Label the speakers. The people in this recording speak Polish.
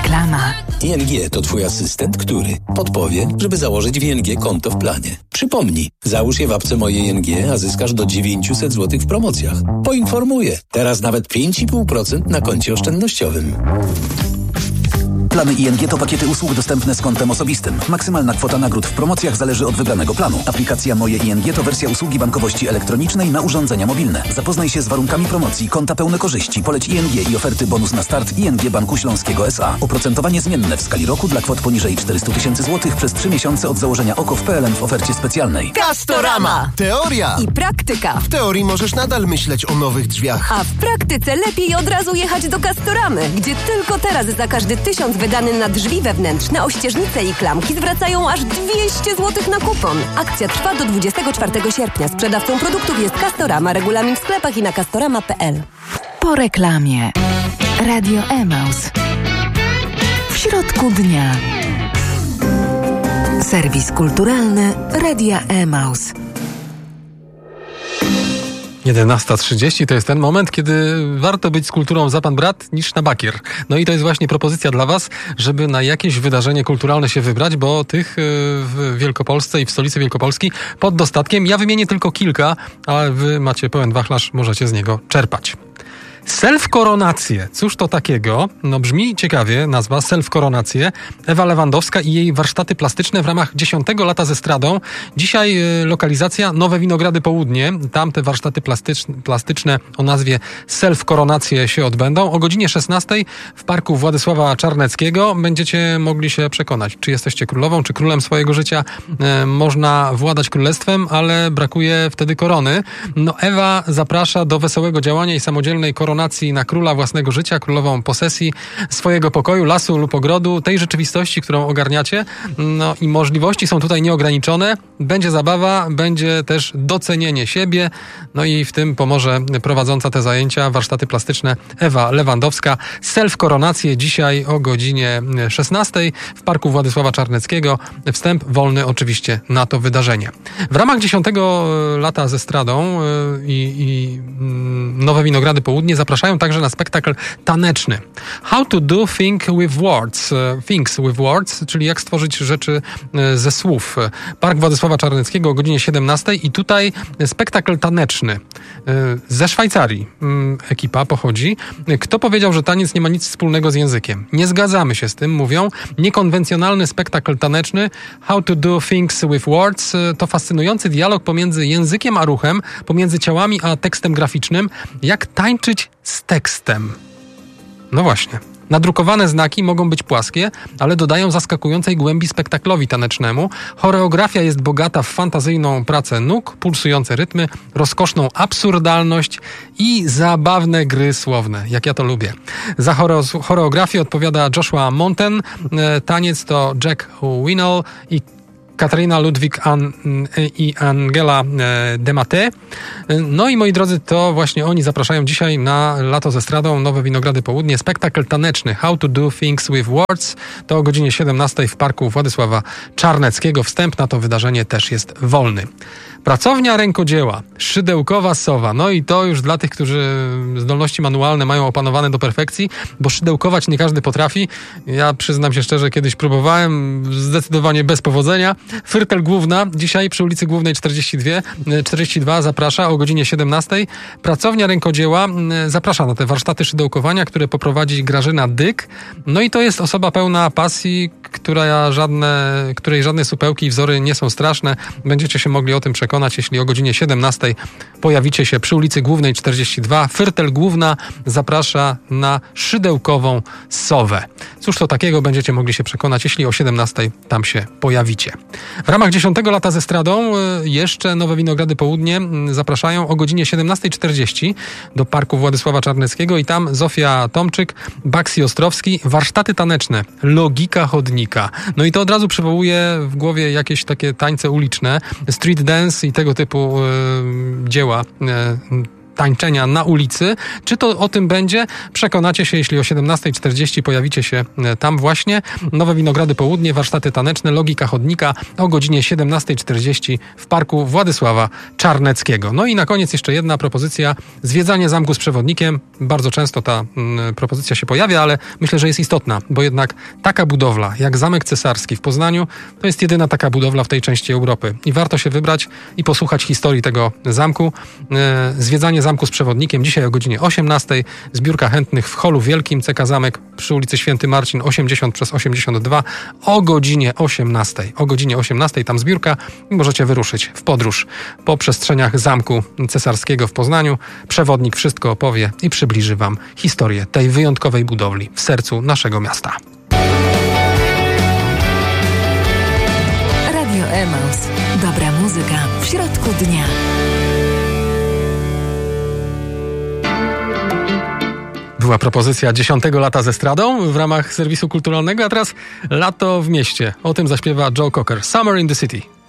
Speaker 1: Reklama.
Speaker 2: ING to twój asystent, który podpowie, żeby założyć w ING konto w planie. Przypomnij, załóż je w apce Moje ING, a zyskasz do 900 zł w promocjach. Poinformuję, teraz nawet 5,5% na koncie oszczędnościowym.
Speaker 3: Plany ING to pakiety usług dostępne z kontem osobistym. Maksymalna kwota nagród w promocjach zależy od wybranego planu. Aplikacja Moje ING to wersja usługi bankowości elektronicznej na urządzenia mobilne. Zapoznaj się z warunkami promocji, konta pełne korzyści, poleć ING i oferty bonus na start ING Banku Śląskiego S.A. Oprocentowanie zmienne w skali roku dla kwot poniżej 400 000 złotych przez 3 miesiące od założenia OKO w PLN w ofercie specjalnej.
Speaker 4: Castorama! Teoria!
Speaker 5: I praktyka.
Speaker 4: W teorii możesz nadal myśleć o nowych drzwiach.
Speaker 5: A w praktyce lepiej od razu jechać do Castoramy, gdzie tylko teraz za każdy 1000 wydany na drzwi wewnętrzne, ościeżnice i klamki zwracają aż 200 zł na kupon. Akcja trwa do 24 sierpnia. Sprzedawcą produktów jest Castorama. Regulamin w sklepach i na castorama.pl.
Speaker 1: Po reklamie. Radio Emaus. W środku dnia. Serwis kulturalny Radia Emaus.
Speaker 6: 11:30 to jest ten moment, kiedy warto być z kulturą za pan brat niż na bakier. No i to jest właśnie propozycja dla was, żeby na jakieś wydarzenie kulturalne się wybrać, bo tych w Wielkopolsce i w stolicy Wielkopolski pod dostatkiem. Ja wymienię tylko kilka, ale wy macie pełen wachlarz, możecie z niego czerpać. Self-koronacje. Cóż to takiego? No brzmi ciekawie nazwa Self-koronacje. Ewa Lewandowska i jej warsztaty plastyczne w ramach 10 lata ze Stradą. Dzisiaj lokalizacja Nowe Winogrady Południe. Tam te warsztaty plastyczne o nazwie Self-koronacje się odbędą. O godzinie 16 w parku Władysława Czarneckiego będziecie mogli się przekonać, czy jesteście królową, czy królem swojego życia. Można władać królestwem, ale brakuje wtedy korony. No Ewa zaprasza do wesołego działania i samodzielnej koronacji na króla własnego życia, królową posesji swojego pokoju, lasu lub ogrodu, tej rzeczywistości, którą ogarniacie. No i możliwości są tutaj nieograniczone. Będzie zabawa, będzie też docenienie siebie. No i w tym pomoże prowadząca te zajęcia, warsztaty plastyczne Ewa Lewandowska. Self-koronacje dzisiaj o godzinie 16 w parku Władysława Czarneckiego. Wstęp wolny oczywiście na to wydarzenie. W ramach 10 lata ze Stradą i Nowe Winogrady Południe zapraszają także na spektakl taneczny. How to do things with words, czyli jak stworzyć rzeczy ze słów. Park Władysława Czarneckiego o godzinie 17 i tutaj spektakl taneczny. Ze Szwajcarii ekipa pochodzi. Kto powiedział, że taniec nie ma nic wspólnego z językiem? Nie zgadzamy się z tym, mówią. Niekonwencjonalny spektakl taneczny How to do things with words to fascynujący dialog pomiędzy językiem a ruchem, pomiędzy ciałami a tekstem graficznym. Jak tańczyć z tekstem? No właśnie. Nadrukowane znaki mogą być płaskie, ale dodają zaskakującej głębi spektaklowi tanecznemu. Choreografia jest bogata w fantazyjną pracę nóg, pulsujące rytmy, rozkoszną absurdalność i zabawne gry słowne, jak ja to lubię. Za choreografię odpowiada Joshua Monten, taniec to Jack Winnell i Katarina Ludwik i Angela Demate. No i moi drodzy, to właśnie oni zapraszają dzisiaj na Lato ze Stradą, Nowe Winogrady Południe, spektakl taneczny How to do things with words. To o godzinie 17 w parku Władysława Czarneckiego. Wstęp na to wydarzenie też jest wolny. Pracownia rękodzieła, szydełkowa sowa. No i to już dla tych, którzy zdolności manualne mają opanowane do perfekcji, bo szydełkować nie każdy potrafi. Ja przyznam się szczerze, kiedyś próbowałem, zdecydowanie bez powodzenia. Fyrtel Główna, dzisiaj przy ulicy Głównej 42 zaprasza o godzinie 17. Pracownia rękodzieła zaprasza na te warsztaty szydełkowania, które poprowadzi Grażyna Dyk. No i to jest osoba pełna pasji, której żadne supełki i wzory nie są straszne. Będziecie się mogli o tym przekonać, jeśli o godzinie 17 pojawicie się przy ulicy Głównej 42. Fyrtel Główna zaprasza na szydełkową sowę. Cóż to takiego, będziecie mogli się przekonać, jeśli o 17 tam się pojawicie. W ramach 10 lata ze Stradą jeszcze Nowe Winogrady Południe zapraszają o godzinie 17:40 do parku Władysława Czarneckiego i tam Zofia Tomczyk, Baksi Ostrowski, warsztaty taneczne, logika chodnika. No i to od razu przywołuje w głowie jakieś takie tańce uliczne, street dance i tego typu dzieła tańczenia na ulicy. Czy to o tym będzie? Przekonacie się, jeśli o 17:40 pojawicie się tam właśnie. Nowe Winogrady Południe, warsztaty taneczne, logika chodnika o godzinie 17:40 w parku Władysława Czarneckiego. No i na koniec jeszcze jedna propozycja. Zwiedzanie zamku z przewodnikiem. Bardzo często ta propozycja się pojawia, ale myślę, że jest istotna, bo jednak taka budowla jak Zamek Cesarski w Poznaniu to jest jedyna taka budowla w tej części Europy. I warto się wybrać i posłuchać historii tego zamku. Zwiedzanie zamku z przewodnikiem dzisiaj o godzinie 18:00. Zbiórka chętnych w holu wielkim CK Zamek przy ulicy Święty Marcin 80/82 o godzinie 18:00. O godzinie 18:00 tam zbiórka i możecie wyruszyć w podróż po przestrzeniach Zamku Cesarskiego w Poznaniu. Przewodnik wszystko opowie i przybliży wam historię tej wyjątkowej budowli w sercu naszego miasta.
Speaker 1: Radio Emaus. Dobra muzyka w środku dnia.
Speaker 6: Była propozycja 10 lata ze estradą w ramach serwisu kulturalnego, a teraz lato w mieście. O tym zaśpiewa Joe Cocker. Summer in the City.